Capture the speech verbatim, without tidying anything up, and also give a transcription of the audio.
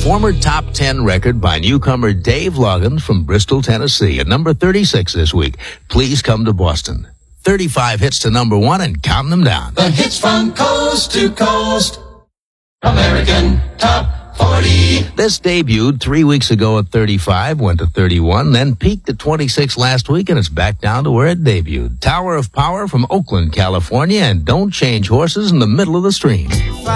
former top ten record by newcomer Dave Loggins from Bristol, Tennessee, at number thirty-six this week. Please Come to Boston. thirty-five hits to number one and counting them down. The hits from coast to coast. American Top forty. This debuted three weeks ago at thirty-five, went to thirty-one, then peaked at twenty-six last week, and it's back down to where it debuted. Tower of Power from Oakland, California, and Don't Change Horses in the Middle of the Stream.